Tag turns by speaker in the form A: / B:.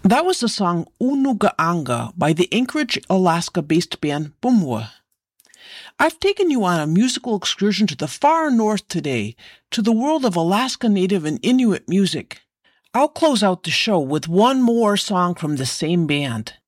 A: That was the song Unuga'anga by the Anchorage, Alaska-based band Bumwa. I've taken you on a musical excursion to the far north today, to the world of Alaska Native and Inuit music. I'll close out the show with one more song from the same band.